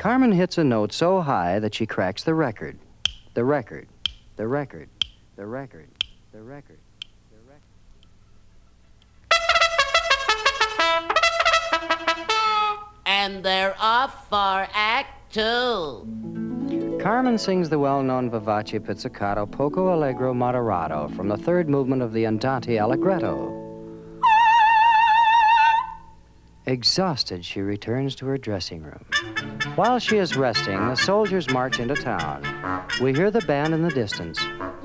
Carmen hits a note so high that she cracks the record. The record. The record. The record. The record. The record. And they're off for Act Two. Carmen sings the well-known vivace pizzicato Poco Allegro Moderato from the third movement of the Andante Allegretto. Exhausted, she returns to her dressing room. While she is resting, the soldiers march into town. We hear the band in the distance.